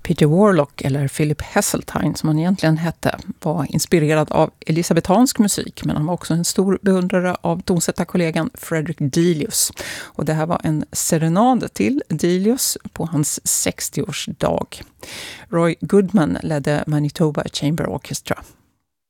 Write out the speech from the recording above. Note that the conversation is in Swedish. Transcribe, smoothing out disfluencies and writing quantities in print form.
Peter Warlock, eller Philip Heseltine som han egentligen hette, var inspirerad av elisabetansk musik, men han var också en stor beundrare av tonsättarkollegan Frederick Delius. Och det här var en serenad till Delius på hans 60-årsdag. Roy Goodman ledde Manitoba Chamber Orchestra.